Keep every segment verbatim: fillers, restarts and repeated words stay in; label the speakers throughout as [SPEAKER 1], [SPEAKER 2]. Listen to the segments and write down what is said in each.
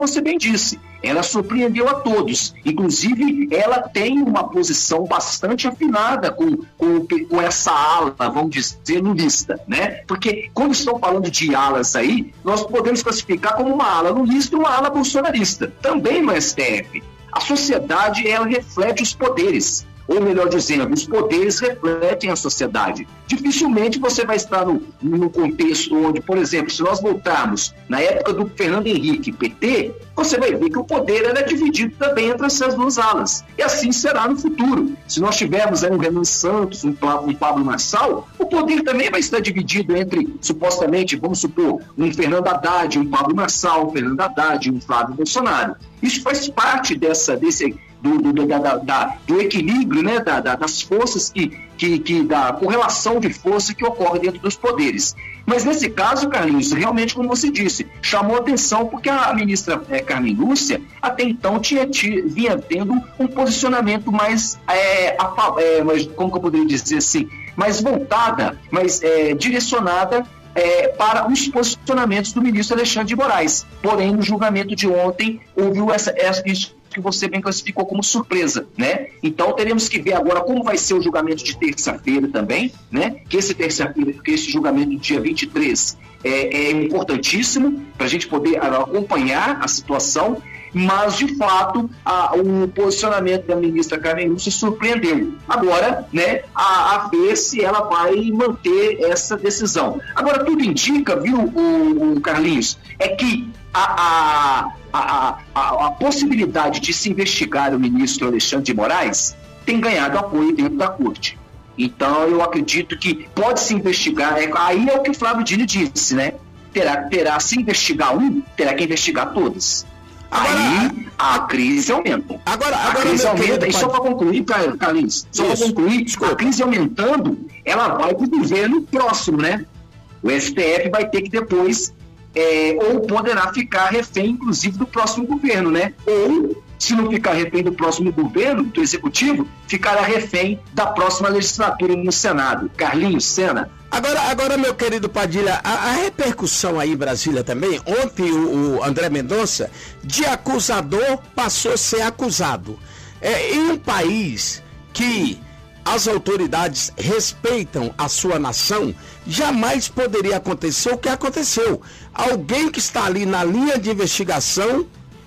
[SPEAKER 1] você bem disse, ela surpreendeu a todos. Inclusive, ela tem uma posição bastante afinada com, com, com essa ala, vamos dizer, lulista, né? Porque quando estão falando de alas aí, nós podemos classificar como uma ala lulista e uma ala bolsonarista. Também no S T F. A sociedade, ela reflete os poderes. Ou melhor dizendo, os poderes refletem a sociedade. Dificilmente você vai estar no, no contexto onde, por exemplo, se nós voltarmos na época do Fernando Henrique, P T, você vai ver que o poder era dividido também entre essas duas alas. E assim será no futuro. Se nós tivermos aí um Renan Santos, um, um Pablo Marçal, o poder também vai estar dividido entre, supostamente, vamos supor, um Fernando Haddad, um Pablo Marçal, um Fernando Haddad, um Flávio Bolsonaro. Isso faz parte dessa, desse... Do, do, da, da, do equilíbrio, né, da, da, das forças, que, que, que, da correlação de força que ocorre dentro dos poderes. Mas nesse caso, Carlinhos, realmente, como você disse, chamou atenção porque a ministra é, Carmen Lúcia, até então, tinha, tinha, vinha tendo um posicionamento mais, é, a, é, mais, como que eu poderia dizer assim, mais voltada, mais é, direcionada É, para os posicionamentos do ministro Alexandre de Moraes. Porém, no julgamento de ontem, houve essa, essa, isso que você bem classificou como surpresa, né? Então, teremos que ver agora como vai ser o julgamento de terça-feira também, né? Que esse terça-feira, que esse julgamento do dia vinte e três é, é importantíssimo para a gente poder acompanhar a situação. Mas, de fato, a, o posicionamento da ministra Carmen Lúcia surpreendeu. Agora, né, a, a ver se ela vai manter essa decisão. Agora, tudo indica, viu, o, o Carlinhos, é que a, a, a, a, a possibilidade de se investigar o ministro Alexandre de Moraes tem ganhado apoio dentro da corte. Então, eu acredito que pode se investigar. É, aí é o que o Flávio Dino disse, né? Terá, terá se investigar um, terá que investigar todos. Agora, aí a crise aumenta.
[SPEAKER 2] Agora, agora
[SPEAKER 1] a crise aumenta.
[SPEAKER 2] Querido,
[SPEAKER 1] e só para concluir, Carlinhos, só para concluir, Desculpa. a crise aumentando, ela vai para o governo próximo, né? O S T F vai ter que depois, é, ou poderá ficar refém, inclusive, do próximo governo, né? Ou, se não ficar refém do próximo governo, do executivo, ficará refém da próxima legislatura no Senado. Carlinhos, Sena.
[SPEAKER 2] Agora, agora, meu querido Padilha, a, a repercussão aí em Brasília também, ontem o, o André Mendonça, de acusador, passou a ser acusado. É, em um país que as autoridades respeitam a sua nação, jamais poderia acontecer o que aconteceu. Alguém que está ali na linha de investigação,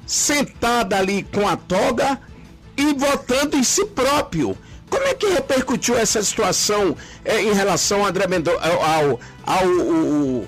[SPEAKER 2] sentada ali com a toga e votando em si próprio. Como é que repercutiu essa situação é, em relação ao André Mendonça, ao, ao, ao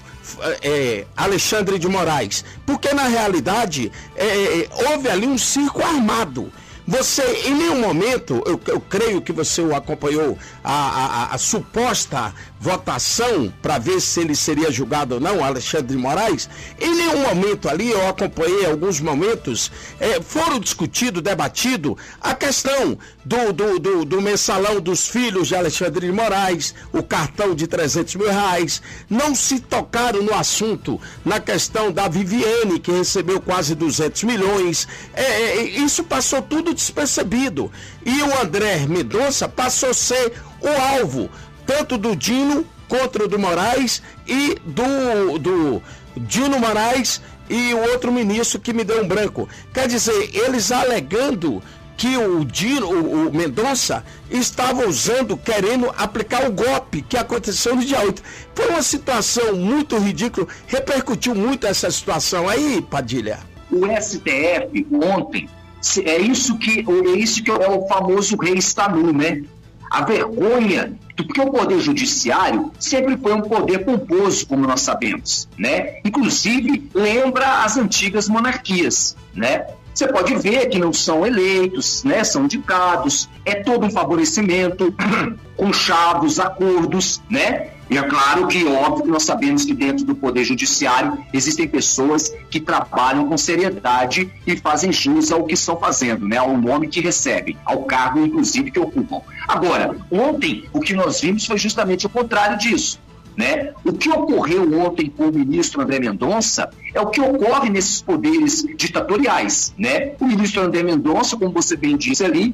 [SPEAKER 2] é, Alexandre de Moraes? Porque, na realidade, é, houve ali um circo armado. Você, em nenhum momento, eu, eu creio que você o acompanhou, a, a, a suposta votação para ver se ele seria julgado ou não, Alexandre de Moraes. Em nenhum momento ali, eu acompanhei alguns momentos, é, foram discutido, debatido a questão do, do, do, do mensalão dos filhos de Alexandre de Moraes, o cartão de trezentos mil reais. Não se tocaram no assunto, na questão da Viviane, que recebeu quase duzentos milhões. É, é, isso passou tudo despercebido. E o André Mendonça passou a ser o alvo, tanto do Dino contra o do Moraes e do, do Dino Moraes e o outro ministro que me deu um branco. Quer dizer, eles alegando que o Dino, o, o Mendonça, estava usando, querendo aplicar o golpe que aconteceu no dia oito. Foi uma situação muito ridícula, repercutiu muito essa situação aí, Padilha.
[SPEAKER 1] O S T F ontem, é isso que é, isso que é o famoso rei está nu, né? A vergonha, porque o poder judiciário sempre foi um poder pomposo, como nós sabemos, né? Inclusive, lembra as antigas monarquias, né? Você pode ver que não são eleitos, né? São indicados, é todo um favorecimento, com chavos, acordos, né? E é claro que, óbvio, que nós sabemos que dentro do Poder Judiciário existem pessoas que trabalham com seriedade e fazem jus ao que estão fazendo, né? Ao nome que recebem, ao cargo, inclusive, que ocupam. Agora, ontem, o que nós vimos foi justamente o contrário disso, né? O que ocorreu ontem com o ministro André Mendonça é o que ocorre nesses poderes ditatoriais, né? O ministro André Mendonça, como você bem disse ali,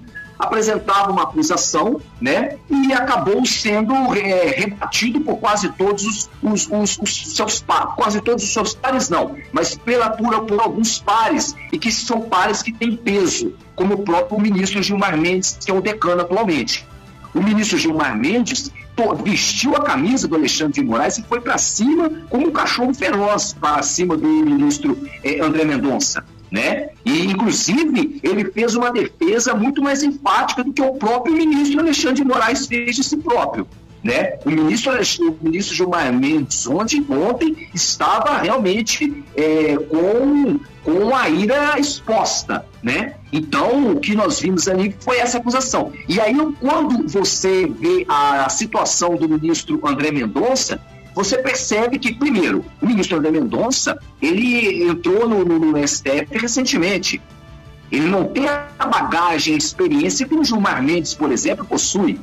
[SPEAKER 1] apresentava uma acusação, né, e acabou sendo é, rebatido por quase todos os, os, os, os seus pares, quase todos os seus pares não, mas pela, por, por alguns pares, e que são pares que têm peso, como o próprio ministro Gilmar Mendes, que é o decano atualmente. O ministro Gilmar Mendes vestiu a camisa do Alexandre de Moraes e foi para cima como um cachorro feroz para cima do ministro eh, André Mendonça, né? E, inclusive, ele fez uma defesa muito mais enfática do que o próprio ministro Alexandre de Moraes fez de si próprio, né? O ministro, o ministro Gilmar Mendes ontem, ontem estava realmente é, com, com a ira exposta, né? Então, o que nós vimos ali foi essa acusação. E aí, quando você vê a situação do ministro André Mendonça, você percebe que, primeiro, o ministro André Mendonça, ele entrou no, no, no S T F recentemente. Ele não tem a bagagem, a experiência que o Gilmar Mendes, por exemplo, possui.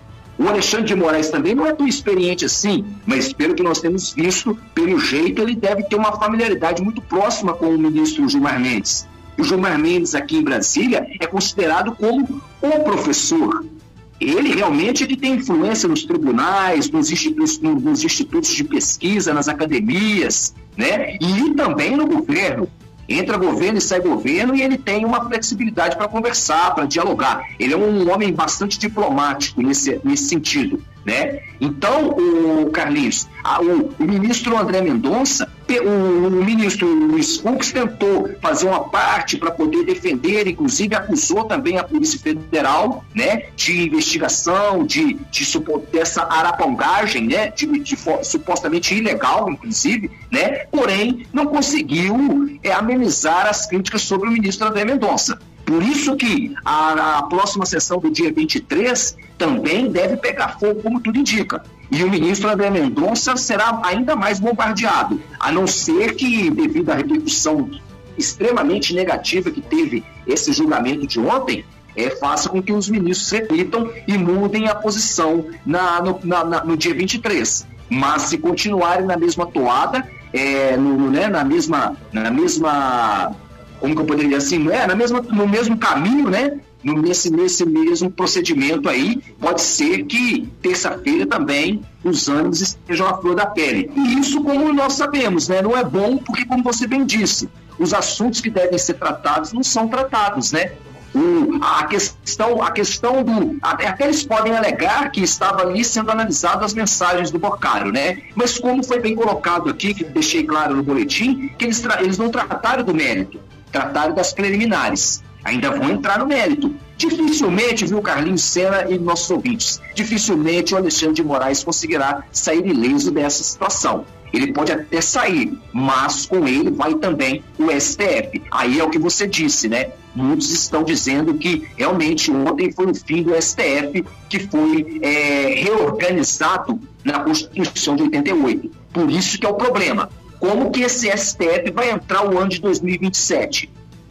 [SPEAKER 1] O Alexandre de Moraes também não é tão experiente assim, mas pelo que nós temos visto, pelo jeito, ele deve ter uma familiaridade muito próxima com o ministro Gilmar Mendes. O Gilmar Mendes, aqui em Brasília, é considerado como o professor. Ele realmente ele tem influência nos tribunais, nos institutos, nos institutos de pesquisa, nas academias, né? E também no governo. Entra governo e sai governo e ele tem uma flexibilidade para conversar, para dialogar. Ele é um homem bastante diplomático nesse, nesse sentido, né? Então, o Carlinhos, a, o, o ministro André Mendonça, o, o ministro Luiz Fux tentou fazer uma parte para poder defender, inclusive acusou também a Polícia Federal, né, de investigação, de, de dessa arapongagem, né, de, de, de supostamente ilegal, inclusive, né, porém não conseguiu é, amenizar as críticas sobre o ministro André Mendonça. Por isso que a, a próxima sessão do dia vinte e três também deve pegar fogo, como tudo indica. E o ministro André Mendonça será ainda mais bombardeado, a não ser que, devido à repercussão extremamente negativa que teve esse julgamento de ontem, é, faça com que os ministros reflitam e mudem a posição na, no, na, na, no dia vinte e três. Mas se continuarem na mesma toada, é, no, né, na mesma... Na mesma como que eu poderia dizer assim, não é? Na mesma, no mesmo caminho, né? No, nesse, nesse mesmo procedimento aí, pode ser que terça-feira também os ânimos estejam à flor da pele. E isso, como nós sabemos, né? Não é bom porque, como você bem disse, os assuntos que devem ser tratados não são tratados, né? O, a, questão, a questão do... Até eles podem alegar que estava ali sendo analisado as mensagens do Boccaro, né? Mas como foi bem colocado aqui, que deixei claro no boletim, que eles, eles não trataram do mérito, trataram das preliminares. Ainda vão entrar no mérito. Dificilmente, viu, Carlinhos Sena e nossos ouvintes, dificilmente o Alexandre de Moraes conseguirá sair ileso dessa situação. Ele pode até sair, mas com ele vai também o S T F. Aí é o que você disse, né? Muitos estão dizendo que realmente ontem foi o fim do S T F, que foi é, reorganizado na Constituição de oitenta e oito. Por isso que é o problema. Como que esse S T F vai entrar o ano de dois mil e vinte e sete?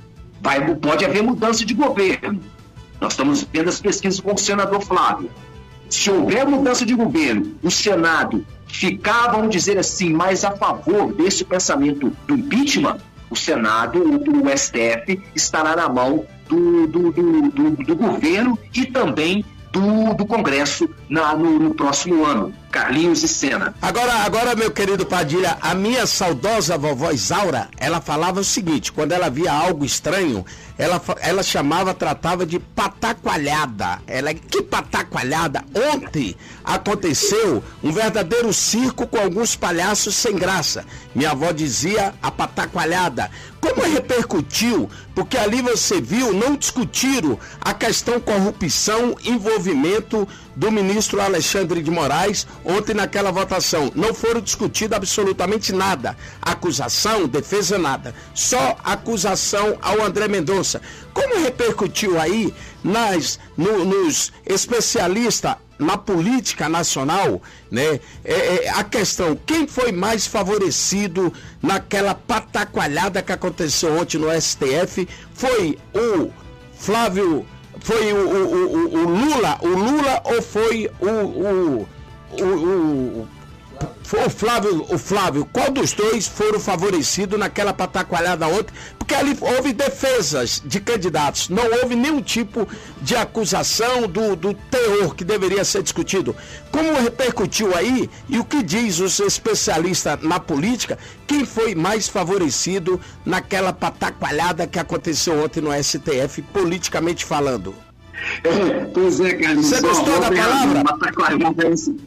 [SPEAKER 1] Vai, pode haver mudança de governo. Nós estamos vendo as pesquisas com o senador Flávio. Se houver mudança de governo, o Senado ficar, vamos dizer assim, mais a favor desse pensamento do impeachment, o Senado, o, o S T F, estará na mão do, do, do, do, do governo e também do, do Congresso na, no, no próximo ano. Carlinhos e Sena.
[SPEAKER 2] Agora, agora, meu querido Padilha, a minha saudosa vovó Isaura, ela falava o seguinte: quando ela via algo estranho, ela, ela chamava, tratava de pataqualhada. Ela, que pataqualhada? Ontem aconteceu um verdadeiro circo com alguns palhaços sem graça. Minha avó dizia a pataqualhada. Como repercutiu? Porque ali você viu, não discutiram a questão corrupção, envolvimento do ministro Alexandre de Moraes ontem naquela votação. Não foram discutidos absolutamente nada. Acusação, defesa, nada. Só acusação ao André Mendonça. Como repercutiu aí nas, no, nos especialistas na política nacional, né? É, é, a questão, quem foi mais favorecido naquela pataqualhada que aconteceu ontem no S T F? Foi o Flávio, foi o, o, o, o Lula, o Lula ou foi o, o, o, o o Flávio, o Flávio, qual dos dois foram favorecidos naquela pataqualhada ontem? Porque ali houve defesas de candidatos, não houve nenhum tipo de acusação do, do teor que deveria ser discutido. Como repercutiu aí, e o que diz os especialistas na política, quem foi mais favorecido naquela pataqualhada que aconteceu ontem no S T F, politicamente falando?
[SPEAKER 1] É, pois é, Carlinhos.
[SPEAKER 2] Você gostou da palavra?
[SPEAKER 1] Pataqualhada,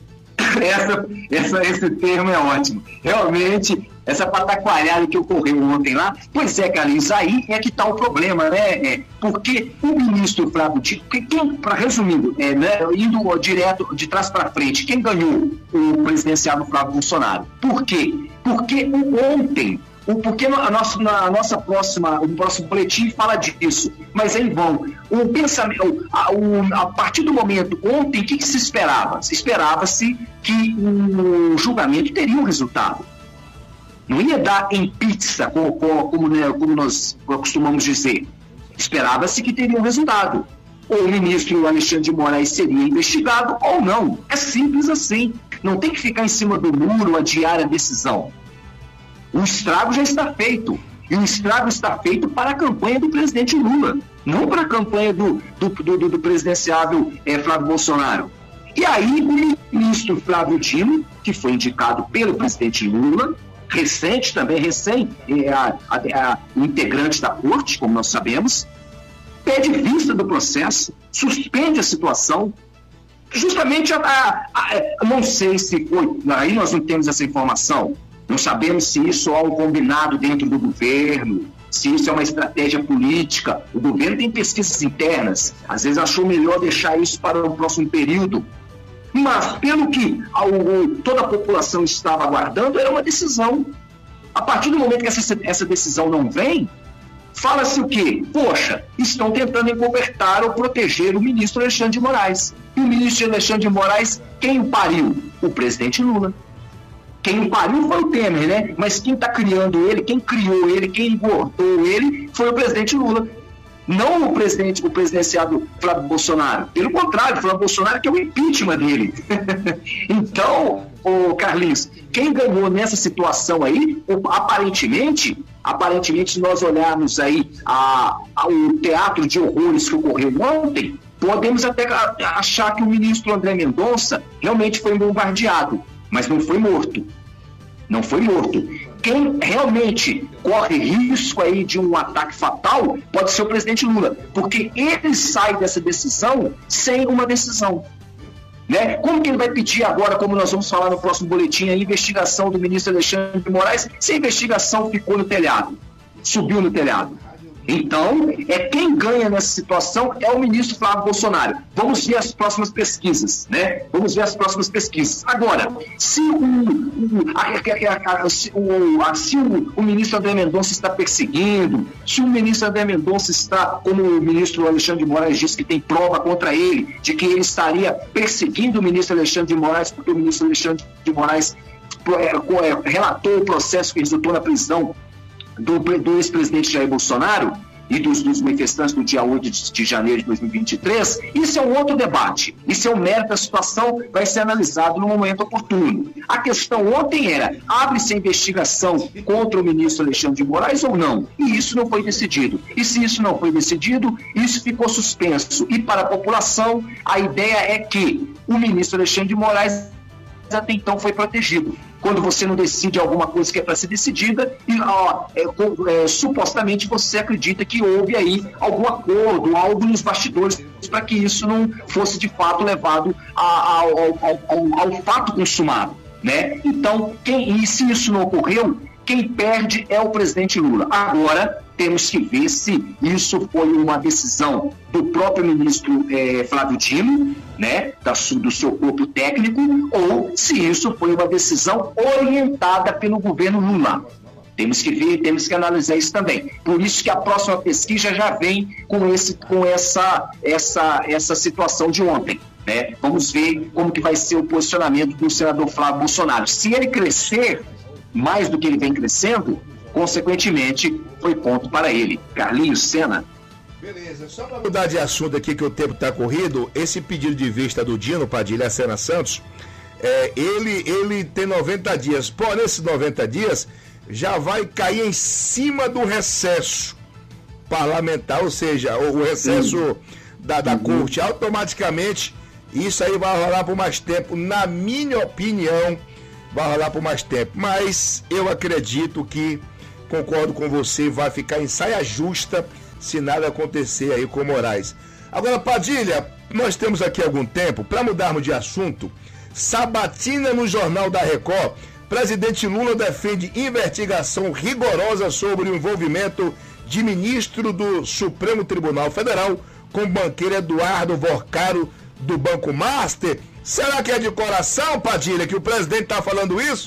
[SPEAKER 1] essa, essa, esse termo é ótimo. Realmente, essa pataqualhada que ocorreu ontem lá, pois é, Carlinhos, aí é que está o problema, né? É, porque o ministro Flávio Dino, quem, para resumindo, é, né, indo direto de trás para frente, quem ganhou o presidenciável Flávio Bolsonaro? Por quê? Porque ontem, o, porque a nossa, na nossa próxima, o próximo boletim fala disso, mas é em vão. O pensamento, a, o, a partir do momento, ontem, o que, que se esperava? Se esperava-se que o julgamento teria um resultado. Não ia dar em pizza, como, como, né, como nós costumamos dizer. Esperava-se que teria um resultado. Ou o ministro Alexandre de Moraes seria investigado ou não. É simples assim. Não tem que ficar em cima do muro, adiar a decisão. O estrago já está feito. E o estrago está feito para a campanha do presidente Lula, não para a campanha do, do, do, do presidenciável é, Flávio Bolsonaro. E aí o ministro Flávio Dino, que foi indicado pelo presidente Lula, recente também, recém, é, a, a, a, integrante da corte, como nós sabemos, pede vista do processo, suspende a situação, justamente, a, a, a, não sei se foi, aí nós não temos essa informação, não sabemos se isso é um combinado dentro do governo, se isso é uma estratégia política. O governo tem pesquisas internas, às vezes achou melhor deixar isso para o próximo período. Mas, pelo que a, o, toda a população estava aguardando, era uma decisão. A partir do momento que essa, essa decisão não vem, fala-se o quê? Poxa, estão tentando encobertar ou proteger o ministro Alexandre de Moraes. E o ministro Alexandre de Moraes, quem o pariu? O presidente Lula. Quem o pariu foi o Temer, né? Mas quem está criando ele, quem criou ele, quem engordou ele, foi o presidente Lula. Não o presidente, o presidenciado Flávio Bolsonaro. Pelo contrário, Flávio Bolsonaro que é o impeachment dele. Então, ô Carlinhos, quem ganhou nessa situação aí, aparentemente, aparentemente, se nós olharmos aí a, a, o teatro de horrores que ocorreu ontem, podemos até achar que o ministro André Mendonça realmente foi bombardeado, mas não foi morto. Não foi morto. Quem realmente corre risco aí de um ataque fatal pode ser o presidente Lula, porque ele sai dessa decisão sem uma decisão. Né? Como que ele vai pedir agora, como nós vamos falar no próximo boletim, a investigação do ministro Alexandre de Moraes, se a investigação ficou no telhado, subiu no telhado? Então, é quem ganha nessa situação é o ministro Flávio Bolsonaro. Vamos ver as próximas pesquisas, né? Vamos ver as próximas pesquisas. Agora, se o, o, a, a, a, se, o, a, se o, o ministro André Mendonça está perseguindo, se o ministro André Mendonça está, como o ministro Alexandre de Moraes disse que tem prova contra ele, de que ele estaria perseguindo o ministro Alexandre de Moraes, porque o ministro Alexandre de Moraes é, é, relatou o processo que resultou na prisão do, do ex-presidente Jair Bolsonaro e dos, dos manifestantes do dia oito de janeiro de dois mil e vinte e três, isso é um outro debate. Isso é um mérito da situação, vai ser analisado no momento oportuno. A questão ontem era, abre-se a investigação contra o ministro Alexandre de Moraes ou não? E isso não foi decidido. E se isso não foi decidido, isso ficou suspenso. E para a população, a ideia é que o ministro Alexandre de Moraes até então foi protegido. Quando você não decide alguma coisa que é para ser decidida, e, ó, é, é, supostamente você acredita que houve aí algum acordo, algo nos bastidores, para que isso não fosse de fato levado a, a, ao, ao, ao, ao fato consumado. Né? Então, quem, e se isso não ocorreu, quem perde é o presidente Lula. Agora, temos que ver se isso foi uma decisão do próprio ministro eh, Flávio Dino, né, da, do seu corpo técnico, ou se isso foi uma decisão orientada pelo governo Lula. Temos que ver, temos que analisar isso também. Por isso que a próxima pesquisa já vem com, esse, com essa, essa, essa situação de ontem. Né? Vamos ver como que vai ser o posicionamento do senador Flávio Bolsonaro. Se ele crescer mais do que ele vem crescendo, consequentemente, foi ponto para ele. Carlinhos, Sena.
[SPEAKER 3] Beleza, só para mudar de assunto aqui que o tempo está corrido, esse pedido de vista do Dino Padilha a Sena Santos, é, ele, ele tem noventa dias. Por esses noventa dias, já vai cair em cima do recesso parlamentar, ou seja, o, o recesso uhum. da, da uhum. corte. Automaticamente, isso aí vai rolar por mais tempo. Na minha opinião, vai rolar por mais tempo. Mas eu acredito que, concordo com você, vai ficar em saia justa se nada acontecer aí com o Moraes. Agora, Padilha, nós temos aqui algum tempo, para mudarmos de assunto, sabatina no Jornal da Record, presidente Lula defende investigação rigorosa sobre o envolvimento de ministro do Supremo Tribunal Federal com o banqueiro Eduardo Vorcaro do Banco Master. Será que é de coração, Padilha, que o presidente está falando isso?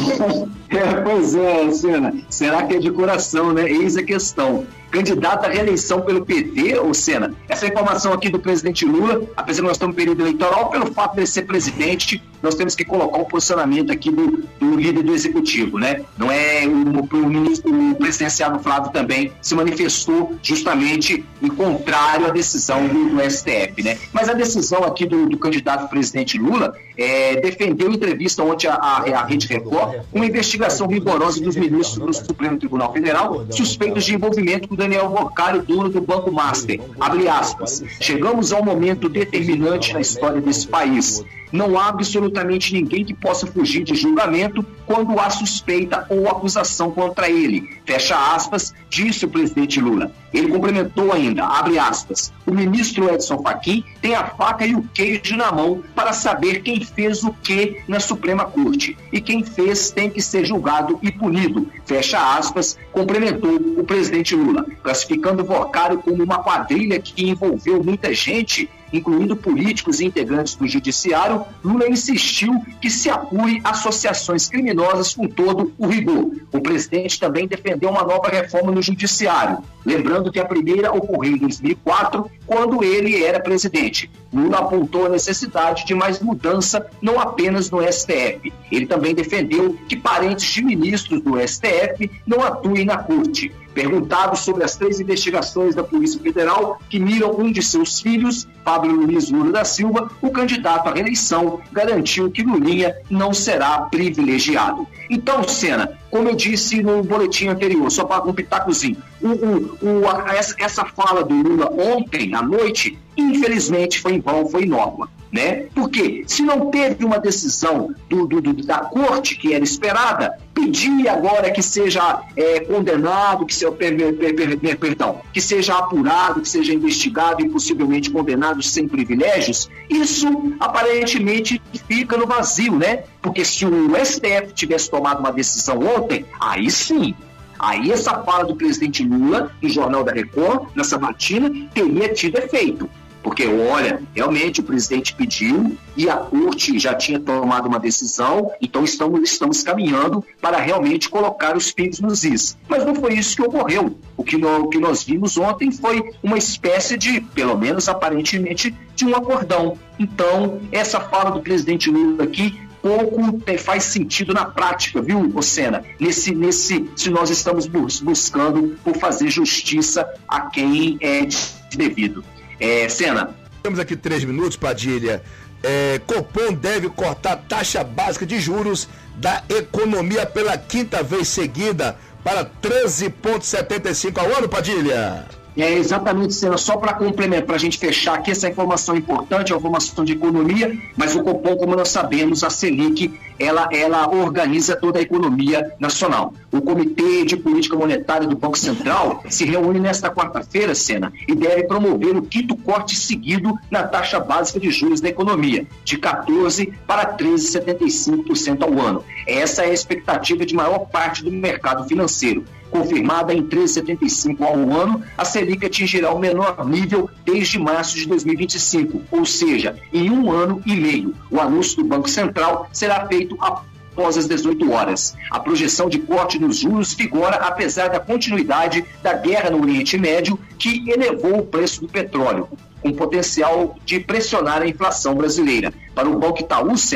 [SPEAKER 1] É, pois é, Senna. Será que é de coração, né? Eis a questão. Candidato à reeleição pelo P T, ou Senna, essa informação aqui do presidente Lula, apesar que nós estamos no período eleitoral, pelo fato de ele ser presidente, nós temos que colocar um posicionamento aqui do, do líder do executivo, né? Não é o, o ministro o presidenciável Flávio também se manifestou justamente em contrário à decisão do, do S T F, né? Mas a decisão aqui do, do candidato presidente Lula é, defendeu em entrevista ontem à, à, à Rede Record uma investigação rigorosa dos ministros do Supremo Tribunal Federal suspeitos de envolvimento com Daniel Vorcaro, dono do Banco Master. Abre aspas. Chegamos a um momento determinante na história desse país. Não há absolutamente ninguém que possa fugir de julgamento quando há suspeita ou acusação contra ele. Fecha aspas, disse o presidente Lula. Ele complementou ainda, abre aspas, o ministro Edson Fachin tem a faca e o queijo na mão para saber quem fez o que na Suprema Corte. E quem fez tem que ser julgado e punido. Fecha aspas, complementou o presidente Lula, classificando o Vorcaro como uma quadrilha que envolveu muita gente, incluindo políticos e integrantes do judiciário. Lula insistiu que se apure associações criminosas com todo o rigor. O presidente também defendeu uma nova reforma no judiciário, lembrando que a primeira ocorreu em dois mil e quatro, quando ele era presidente. Lula apontou a necessidade de mais mudança, não apenas no S T F. Ele também defendeu que parentes de ministros do S T F não atuem na corte. Perguntado sobre as três investigações da Polícia Federal que miram um de seus filhos, Fábio Luiz Lula da Silva, o candidato à reeleição garantiu que Lulinha não será privilegiado. Então, Senna, como eu disse no boletim anterior, só para um pitacozinho, o, o, o, a, essa, essa fala do Lula ontem à noite, infelizmente foi em vão, foi inócua. Né? Porque se não teve uma decisão do, do, do, da corte que era esperada, pedir agora que seja é, condenado, que seja, per, per, per, perdão, que seja apurado, que seja investigado e possivelmente condenado sem privilégios, isso aparentemente fica no vazio, né? Porque se o S T F tivesse tomado uma decisão ontem, aí sim, aí essa fala do presidente Lula no Jornal da Record, na sabatina, teria tido efeito. Porque, olha, realmente o presidente pediu e a corte já tinha tomado uma decisão, então estamos, estamos caminhando para realmente colocar os pingos nos is. Mas não foi isso que ocorreu. O que, nós, o que nós vimos ontem foi uma espécie de, pelo menos aparentemente, de um acordão. Então, essa fala do presidente Lula aqui pouco faz sentido na prática, viu, Senna? Nesse, nesse, se nós estamos buscando por fazer justiça a quem é devido. É, Senna.
[SPEAKER 3] Temos aqui três minutos, Padilha. É, Copom deve cortar taxa básica de juros da economia pela quinta vez seguida para treze vírgula setenta e cinco ao ano, Padilha.
[SPEAKER 1] É exatamente, Senna, só para complementar, para a gente fechar aqui, essa informação é importante, é uma informação de economia, mas o Copom, como nós sabemos, a Selic, ela, ela organiza toda a economia nacional. O Comitê de Política Monetária do Banco Central se reúne nesta quarta-feira, Senna, e deve promover o quinto corte seguido na taxa básica de juros da economia, de quatorze por cento para treze vírgula setenta e cinco por cento ao ano. Essa é a expectativa de maior parte do mercado financeiro. Confirmada em treze vírgula setenta e cinco por cento ao ano, a Selic atingirá o menor nível desde março de dois mil e vinte e cinco, ou seja, em um ano e meio. O anúncio do Banco Central será feito após as dezoito horas. A projeção de corte nos juros vigora apesar da continuidade da guerra no Oriente Médio, que elevou o preço do petróleo, com potencial de pressionar a inflação brasileira. Para o Banco Itaú, Senna,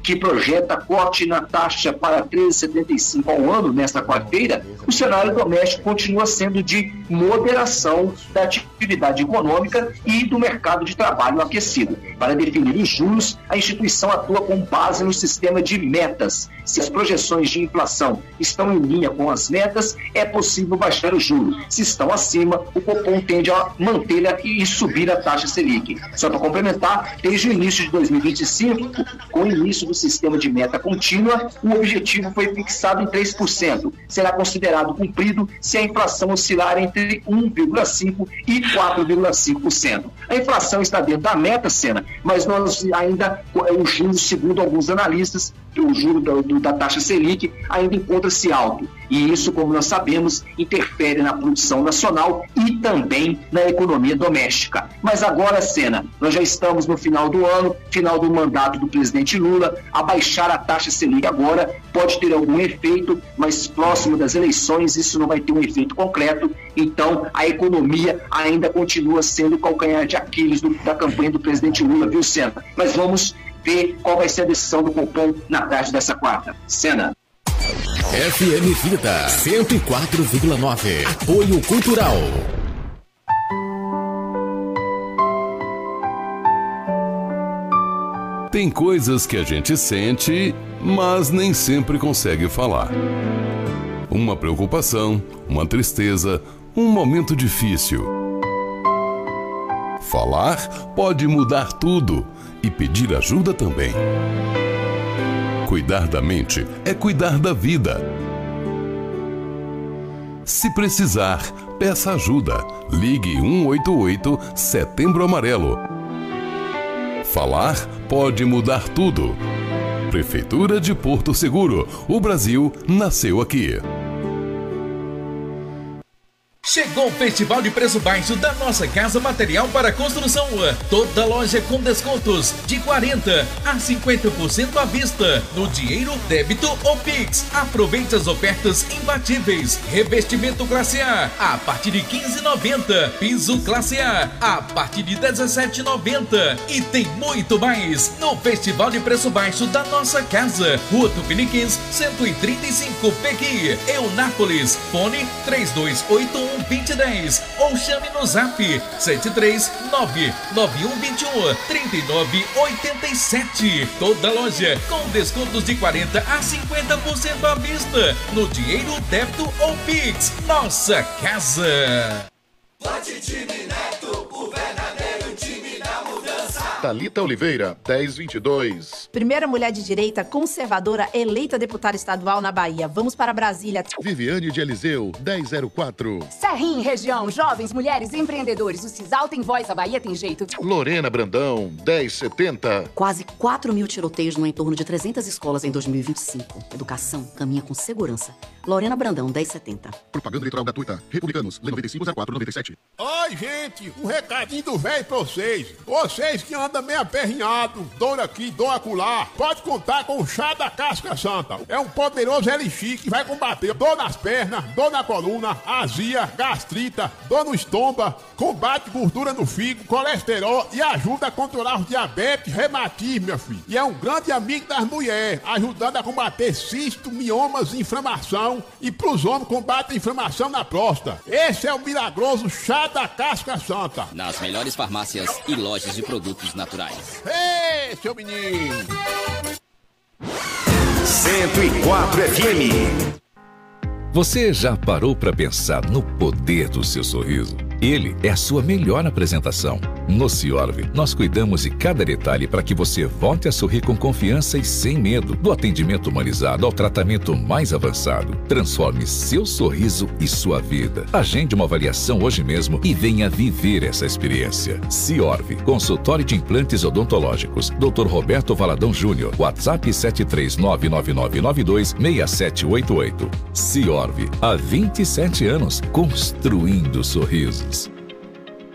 [SPEAKER 1] que projeta corte na taxa para treze vírgula setenta e cinco ao ano nesta quarta-feira, o cenário doméstico continua sendo de moderação da atividade econômica e do mercado de trabalho aquecido. Para definir os juros, a instituição atua com base no sistema de metas. Se as projeções de inflação estão em linha com as metas, é possível baixar o juro. Se estão acima, o Copom tende a mantê-la e subir a taxa Selic. Só para complementar, desde o início de dois mil e vinte e cinco, com o início do sistema de meta contínua, o objetivo foi fixado em três por cento. Será considerado cumprido se a inflação oscilar entre um vírgula cinco por cento e quatro vírgula cinco por cento. A inflação está dentro da meta, Sena, mas nós ainda, o juro, segundo alguns analistas, o juro do, do, da taxa Selic ainda encontra-se alto. E isso, como nós sabemos, interfere na produção nacional e também na economia doméstica. Mas agora, Sena, nós já estamos no final do ano, final do mandato do presidente Lula. Abaixar a taxa Selic agora pode ter algum efeito, mas próximo das eleições isso não vai ter um efeito concreto. Então, a economia ainda continua sendo o calcanhar de Aquiles do, da campanha do presidente Lula, viu, Sena? Mas vamos ver qual vai ser a decisão do Copom na tarde dessa quarta. Sena.
[SPEAKER 4] F M Vida cento e quatro vírgula nove. Apoio Cultural.
[SPEAKER 5] Tem coisas que a gente sente, mas nem sempre consegue falar. Uma preocupação, uma tristeza, um momento difícil. Falar pode mudar tudo e pedir ajuda também. Cuidar da mente é cuidar da vida. Se precisar, peça ajuda. Ligue um oito oito Setembro Amarelo. Falar pode mudar tudo. Prefeitura de Porto Seguro. O Brasil nasceu aqui.
[SPEAKER 6] Chegou o Festival de Preço Baixo da Nossa Casa Material para Construção. Toda loja com descontos de quarenta a cinquenta por cento à vista, no dinheiro, débito ou Pix. Aproveite as ofertas imbatíveis. Revestimento classe A a partir de quinze reais e noventa centavos. Piso classe A a partir de dezessete reais e noventa centavos. E tem muito mais no Festival de Preço Baixo da Nossa Casa. Rua Tupiniquins, cento e trinta e cinco, Pequi, Eunápolis. Fone três dois oito um vinte e dez ou chame no zap sete três nove nove um dois um três nove oito sete. Toda loja com descontos de quarenta a cinquenta por cento à vista, no dinheiro, débito ou Pix. Nossa Casa.
[SPEAKER 7] Vote Time Neto, o verdadeiro time da mudança.
[SPEAKER 8] Thalita Oliveira, dez vinte e dois.
[SPEAKER 9] Primeira mulher de direita conservadora eleita deputada estadual na Bahia. Vamos para Brasília.
[SPEAKER 8] Viviane de Eliseu, dez zero quatro.
[SPEAKER 10] Serrim, região, jovens, mulheres, empreendedores. O Cisal tem voz, a Bahia tem jeito.
[SPEAKER 8] Lorena Brandão, dez setenta.
[SPEAKER 11] Quase quatro mil tiroteios no entorno de trezentas escolas em dois mil e vinte e cinco. Educação caminha com segurança. Lorena Brandão, dez setenta.
[SPEAKER 8] Propaganda eleitoral gratuita. Republicanos, Lei noventa e cinco zero quatro noventa e sete.
[SPEAKER 12] Oi, gente, um recadinho do velho pra vocês. Vocês que andam meio aperrinhado, dor aqui, dor acolá, pode contar com o chá da casca santa. É um poderoso elixir que vai combater dor nas pernas, dor na coluna, azia, gastrita, dor no estômago, combate gordura no fígado, colesterol e ajuda a controlar os diabetes, reumatismo, meu filho. E é um grande amigo das mulheres, ajudando a combater cisto, miomas, inflamação e pros homens combate a inflamação na próstata. Esse é o milagroso chá da casca santa.
[SPEAKER 13] Nas melhores farmácias e lojas de produtos naturais.
[SPEAKER 12] Ei, seu menino!
[SPEAKER 4] cento e quatro F M.
[SPEAKER 14] Você já parou para pensar no poder do seu sorriso? Ele é a sua melhor apresentação. No Ciorv, nós cuidamos de cada detalhe para que você volte a sorrir com confiança e sem medo. Do atendimento humanizado ao tratamento mais avançado. Transforme seu sorriso e sua vida. Agende uma avaliação hoje mesmo e venha viver essa experiência. Ciorv, consultório de implantes odontológicos. doutor Roberto Valadão Júnior. WhatsApp sete três nove nove nove nove dois seis sete oito oito. Ciorv, há vinte e sete anos, construindo sorrisos.